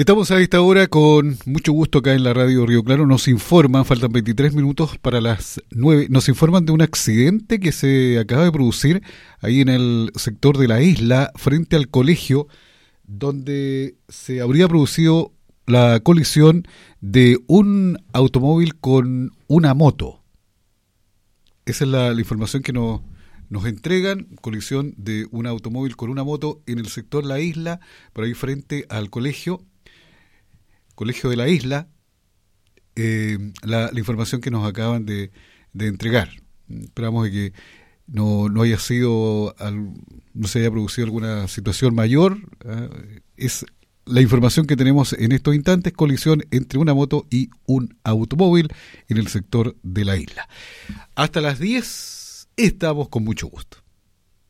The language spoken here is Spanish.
Estamos a esta hora con mucho gusto acá en la radio Río Claro. Nos informan, faltan 23 minutos para las 9. Nos informan de un accidente que se acaba de producir ahí en el sector de la isla, frente al colegio, donde se habría producido la colisión de un automóvil con una moto. Esa es la información que nos entregan, colisión de un automóvil con una moto en el sector La Isla, por ahí frente al colegio de la isla, la información que nos acaban de entregar. Esperamos de que no haya sido, no se haya producido alguna situación mayor. Es la información que tenemos en estos instantes: colisión entre una moto y un automóvil en el sector de la isla. Hasta las 10 estamos con mucho gusto.